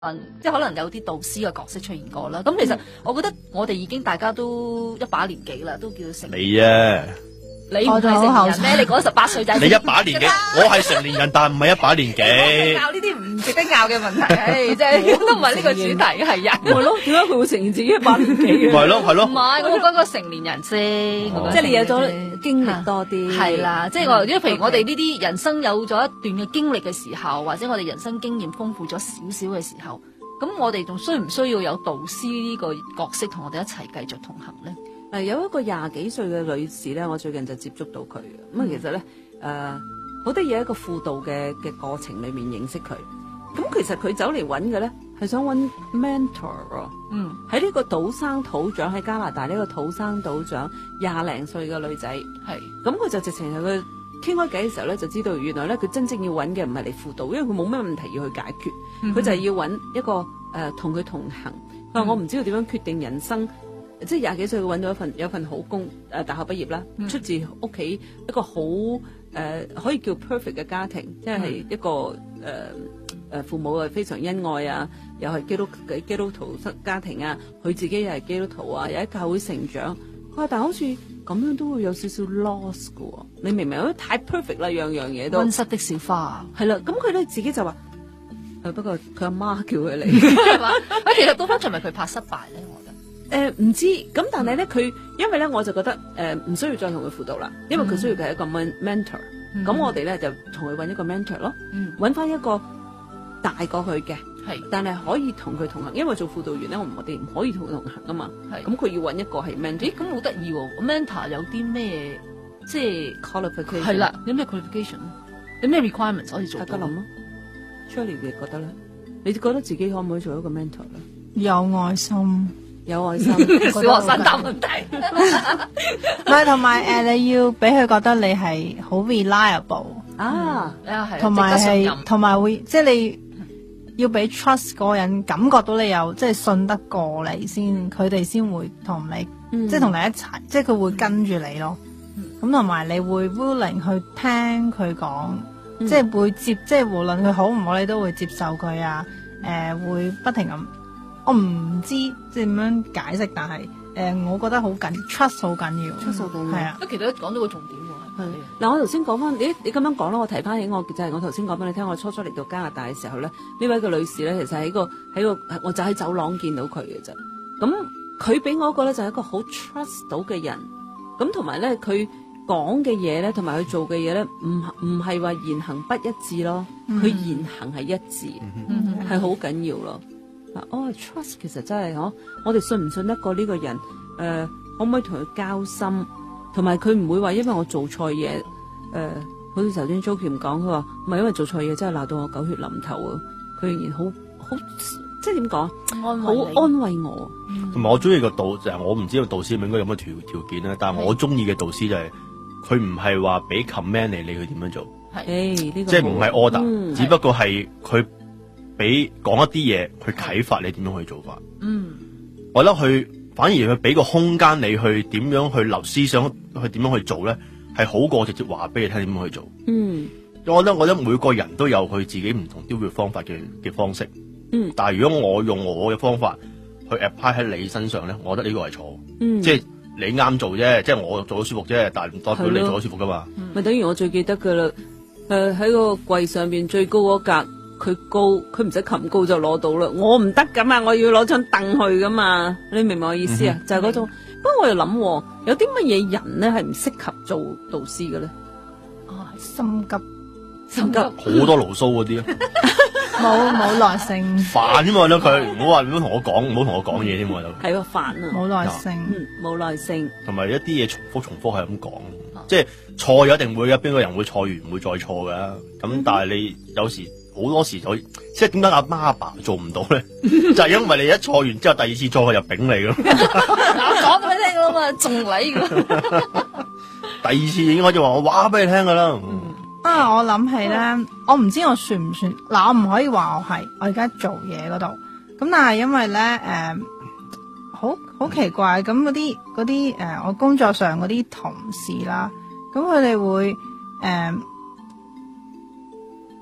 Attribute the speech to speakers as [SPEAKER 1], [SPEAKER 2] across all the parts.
[SPEAKER 1] 即係可能有啲導師嘅角色出現過啦。咁其實我覺得我哋已經大家都一把年紀啦，都叫成
[SPEAKER 2] 你啊，
[SPEAKER 1] 你唔係成年人咩？你講18歲仔，
[SPEAKER 2] 你一把年紀，我係成年人，但唔係一把年紀。
[SPEAKER 1] 拗呢啲唔值得拗嘅問題，唉，即係都唔係呢個主題，係啊，
[SPEAKER 3] 係咯，點解佢會承認自己一把年紀嘅？
[SPEAKER 2] 係咯係咯，
[SPEAKER 1] 唔係我講個成年人啫，
[SPEAKER 3] 即係你有咗經歷多啲，
[SPEAKER 1] 係啦，即係我，因為譬如我哋呢啲人生有咗一段嘅經歷嘅時候，或者我哋人生經驗豐富咗少少嘅時候，咁我哋仲需唔需要有導師呢個角色同我哋一齊繼續同行咧？
[SPEAKER 3] 有一個20幾歲嘅女士咧，我最近就接觸到佢咁啊，其實咧好得意喺一個輔導嘅過程裏面認識佢。咁其實佢走嚟揾嘅咧係想揾 mentor 喎。喺呢個土生土長喺加拿大呢個土生土長20零歲嘅女仔，係咁佢就直情係佢傾開偈嘅時候咧，就知道原來咧佢真正要揾嘅唔係嚟輔導，因為佢冇咩問題要去解決，佢就係要揾一個同佢同行。佢話我唔知道點樣決定人生。即係20幾歲，佢揾到有份好工，大學畢業啦，出自屋企一個好可以叫 perfect 嘅家庭，即係一個父母係非常恩愛啊，又係基督徒家庭啊，佢自己又係基督徒啊，又喺教會成長。佢話但係好似咁樣都會有少少 loss 㗎喎，你明唔明？太 perfect 啦，樣樣嘢都。
[SPEAKER 1] 溫室的小花
[SPEAKER 3] 係啦，咁佢咧自己就話不過佢阿媽叫佢嚟，
[SPEAKER 1] 係嘛？其實倒翻轉咪佢怕失敗咧，我覺得。
[SPEAKER 3] 唔知咁，但係咧佢，因為咧我就覺得唔需要再同佢輔導啦，因為佢需要嘅係一個 mentor。咁我哋咧就同佢揾一個 mentor 咯，揾翻一個大過佢嘅，但係可以同佢同行，因為做輔導員咧，我哋唔可以同佢同行啊嘛。咁佢要揾一個係 mentor。咦，咁好得意喎 ！mentor 有啲咩即係 qualification？ 係啦，有咩 qualification？有咩 requirements 可以做到？大家諗咯 ，Shirley 你覺得咧？你覺得自己可唔可以做一個 mentor 咧？
[SPEAKER 4] 有愛心。
[SPEAKER 3] 有愛心，
[SPEAKER 1] 小學生答問題。
[SPEAKER 4] 唔係，同埋你要俾佢覺得你係好 reliable
[SPEAKER 3] 啊，
[SPEAKER 4] 同埋會即係你要俾 trust 嗰個人感覺到你有即係信得過你先，佢哋先會同你即係同你一齊，即係佢會跟住你咯。咁同埋你會 willing 去聽佢講，即係會即係無論佢好唔好，你都會接受佢啊。會不停咁。我唔知即係點樣解釋，但係我覺得好緊 trust 好緊要
[SPEAKER 3] ，trust 好緊要。
[SPEAKER 4] 係啊，
[SPEAKER 1] 其實都講到個重點喎。
[SPEAKER 3] 嗱，我頭先講翻，你咁樣講啦，我提翻起我就係我頭先講俾你聽，我初嚟到加拿大嘅時候咧，呢位嘅女士咧，其實喺個我就喺走廊見到佢嘅啫。咁佢俾我一個咧就係一個好 trust 到嘅人，咁同埋咧佢講嘅嘢咧，同埋佢做嘅嘢咧，唔係話言行不一致咯，佢言行係一致，係好緊要咯。trust 其實真係我哋信唔信得過呢個人？可唔可以同佢交心？同埋佢唔會話因為我做錯嘢，好似頭先 Joey 講，佢話唔係因為做錯嘢，真係鬧到我狗血淋頭啊！佢仍然好即係點講？好安慰我。
[SPEAKER 2] 同埋我中意個導就係我唔知道導師應該有乜條件啦，但係我中意嘅導師就係佢唔係話俾 command 你去點樣做，
[SPEAKER 3] 即
[SPEAKER 2] 係唔係 order，只不過係佢。俾講一啲嘢去啟發你點樣去做法，我覺得佢反而佢俾個空間你去點樣去留思想，去點樣去做咧，係好過直接話俾你聽點樣去做。我覺得每個人都有佢自己唔同雕嘅方法嘅方式，但係如果我用我嘅方法去 apply 喺你身上咧，我覺得呢個係錯，即係你啱做啫，即係我做得舒服啫，但係唔代表你做得舒服噶嘛。
[SPEAKER 3] 咪等於我最記得噶啦，喺個櫃上邊最高嗰格。佢高，佢唔使擒高就攞到啦。我唔得噶嘛，我要攞張凳去噶嘛。你明唔明我意思啊？就係嗰種。不過我又諗，有啲乜嘢人咧係唔適合做導師嘅咧？
[SPEAKER 4] 心急，
[SPEAKER 2] 好多牢騷嗰啲啊，
[SPEAKER 4] 冇耐性，
[SPEAKER 2] 煩啫嘛。覺得佢唔好同我講嘢添喎，
[SPEAKER 3] 係喎煩啊，
[SPEAKER 4] 冇耐性，
[SPEAKER 3] 冇耐性，同
[SPEAKER 2] 埋一啲嘢重複係咁講，即係錯咗一定會有邊個人會錯完唔會再錯噶。咁但係你有時。好多時就即係點解阿媽阿爸做唔到咧？就係因為你一錯完之後，第二次錯佢就丙你咯。
[SPEAKER 1] 我講俾你聽噶嘛，仲嚟噶。
[SPEAKER 2] 第二次已經開始話我話俾你聽噶啦。
[SPEAKER 4] 我諗起咧，我唔知我算唔算嗱，我唔可以話我而家做嘢嗰度咁，但係因為咧好奇怪咁嗰啲我工作上嗰啲同事啦，咁佢哋會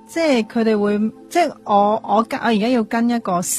[SPEAKER 4] 即係佢哋會，即係我而家要跟一個